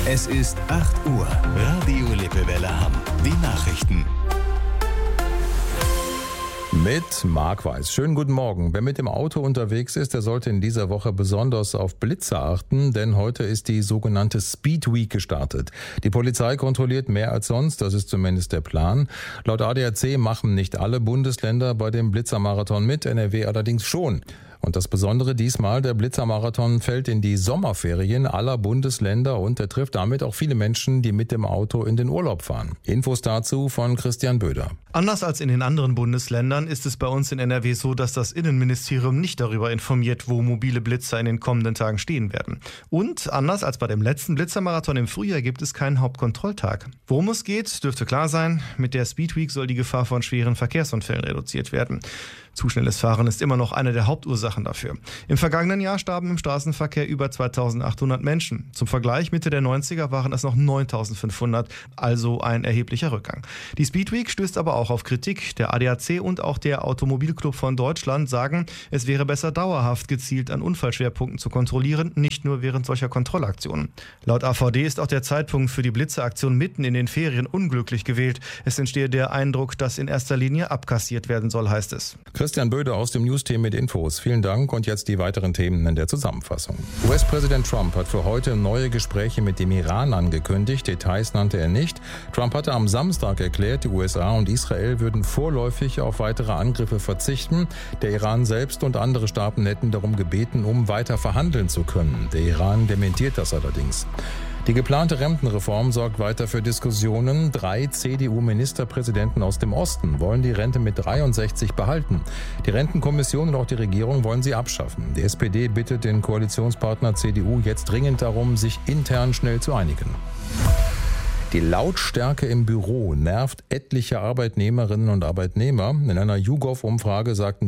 Es ist 8 Uhr. Radio Lippewelle Hamm. Die Nachrichten. Mit Marc Weiß. Schönen guten Morgen. Wer mit dem Auto unterwegs ist, der sollte in dieser Woche besonders auf Blitzer achten, denn heute ist die sogenannte Speed Week gestartet. Die Polizei kontrolliert mehr als sonst, das ist zumindest der Plan. Laut ADAC machen nicht alle Bundesländer bei dem Blitzermarathon mit, NRW allerdings schon. Und das Besondere diesmal, der Blitzermarathon fällt in die Sommerferien aller Bundesländer und er trifft damit auch viele Menschen, die mit dem Auto in den Urlaub fahren. Infos dazu von Christian Böder. Anders als in den anderen Bundesländern ist es bei uns in NRW so, dass das Innenministerium nicht darüber informiert, wo mobile Blitzer in den kommenden Tagen stehen werden. Und anders als bei dem letzten Blitzermarathon im Frühjahr gibt es keinen Hauptkontrolltag. Worum es geht, dürfte klar sein. Mit der Speed Week soll die Gefahr von schweren Verkehrsunfällen reduziert werden. Zu schnelles Fahren ist immer noch eine der Hauptursachen dafür. Im vergangenen Jahr starben im Straßenverkehr über 2800 Menschen. Zum Vergleich, Mitte der 90er waren es noch 9500, also ein erheblicher Rückgang. Die Speed Week stößt aber auch auf Kritik. Der ADAC und auch der Automobilclub von Deutschland sagen, es wäre besser dauerhaft gezielt an Unfallschwerpunkten zu kontrollieren, nicht nur während solcher Kontrollaktionen. Laut AVD ist auch der Zeitpunkt für die Blitzeraktion mitten in den Ferien unglücklich gewählt. Es entstehe der Eindruck, dass in erster Linie abkassiert werden soll, heißt es. Christian Böder aus dem News-Team mit Infos. Vielen Dank und jetzt die weiteren Themen in der Zusammenfassung. US-Präsident Trump hat für heute neue Gespräche mit dem Iran angekündigt. Details nannte er nicht. Trump hatte am Samstag erklärt, die USA und Israel würden vorläufig auf weitere Angriffe verzichten. Der Iran selbst und andere Staaten hätten darum gebeten, um weiter verhandeln zu können. Der Iran dementiert das allerdings. Die geplante Rentenreform sorgt weiter für Diskussionen. 3 CDU-Ministerpräsidenten aus dem Osten wollen die Rente mit 63 behalten. Die Rentenkommission und auch die Regierung wollen sie abschaffen. Die SPD bittet den Koalitionspartner CDU jetzt dringend darum, sich intern schnell zu einigen. Die Lautstärke im Büro nervt etliche Arbeitnehmerinnen und Arbeitnehmer. In einer YouGov-Umfrage sagten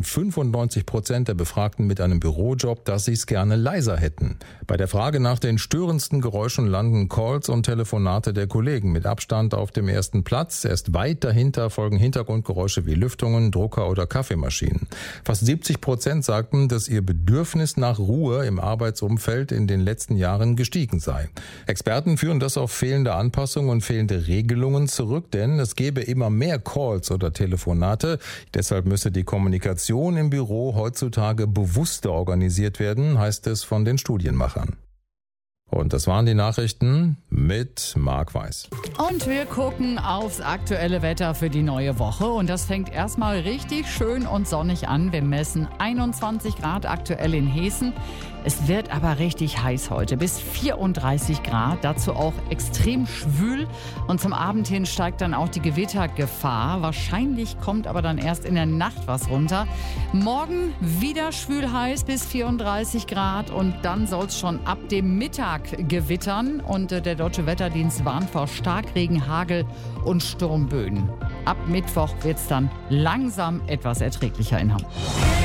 95% der Befragten mit einem Bürojob, dass sie es gerne leiser hätten. Bei der Frage nach den störendsten Geräuschen landen Calls und Telefonate der Kollegen mit Abstand auf dem ersten Platz. Erst weit dahinter folgen Hintergrundgeräusche wie Lüftungen, Drucker oder Kaffeemaschinen. Fast 70% sagten, dass ihr Bedürfnis nach Ruhe im Arbeitsumfeld in den letzten Jahren gestiegen sei. Experten führen das auf fehlende Anpassungen und fehlende Regelungen zurück, denn es gäbe immer mehr Calls oder Telefonate. Deshalb müsse die Kommunikation im Büro heutzutage bewusster organisiert werden, heißt es von den Studienmachern. Und das waren die Nachrichten mit Marc Weiß. Und wir gucken aufs aktuelle Wetter für die neue Woche. Und das fängt erstmal richtig schön und sonnig an. Wir messen 21 Grad aktuell in Hessen. Es wird aber richtig heiß heute, bis 34 Grad, dazu auch extrem schwül. Und zum Abend hin steigt dann auch die Gewittergefahr. Wahrscheinlich kommt aber dann erst in der Nacht was runter. Morgen wieder schwül heiß bis 34 Grad und dann soll es schon ab dem Mittag gewittern. Und der Deutsche Wetterdienst warnt vor Starkregen, Hagel und Sturmböen. Ab Mittwoch wird es dann langsam etwas erträglicher in Hamm.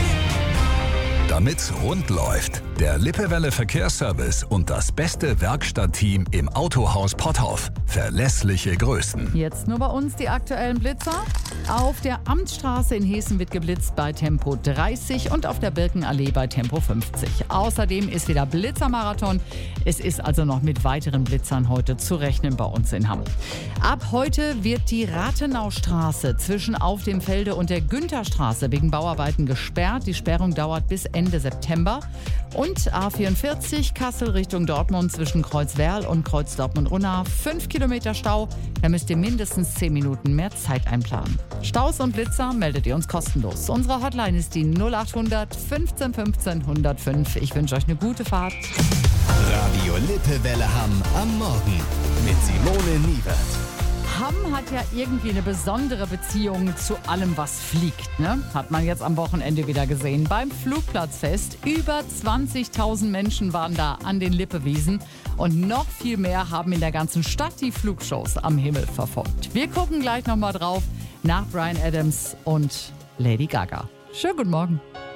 Damit's rund läuft, der Lippewelle Verkehrsservice und das beste Werkstattteam im Autohaus Potthoff. Verlässliche Größen. Jetzt nur bei uns die aktuellen Blitzer. Auf der Amtsstraße in Hessen wird geblitzt bei Tempo 30 und auf der Birkenallee bei Tempo 50. Außerdem ist wieder Blitzermarathon. Es ist also noch mit weiteren Blitzern heute zu rechnen bei uns in Hamm. Ab heute wird die Rathenaustraße zwischen Auf dem Felde und der Güntherstraße wegen Bauarbeiten gesperrt. Die Sperrung dauert bis Ende September. Und A44 Kassel Richtung Dortmund zwischen Kreuzwerl und Kreuz Dortmund-Unna 5 Kilometer Stau. Da müsst ihr mindestens 10 Minuten mehr Zeit einplanen. Staus und Blitzer meldet ihr uns kostenlos. Unsere Hotline ist die 0800 15 15 105. Ich wünsche euch eine gute Fahrt. Radio Lippewelle Hamm am Morgen mit Simone Niewert. Hamm hat ja irgendwie eine besondere Beziehung zu allem, was fliegt, ne? Hat man jetzt am Wochenende wieder gesehen. Beim Flugplatzfest. Über 20.000 Menschen waren da an den Lippewiesen. Und noch viel mehr haben in der ganzen Stadt die Flugshows am Himmel verfolgt. Wir gucken gleich nochmal drauf nach Bryan Adams und Lady Gaga. Schönen guten Morgen.